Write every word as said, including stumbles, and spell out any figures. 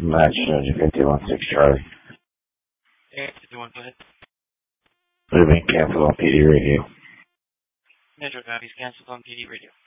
Match fifty-one six Charlie. Hey, fifty-one, go ahead. Would have been canceled on P D Radio. Metro copies canceled on P D Radio.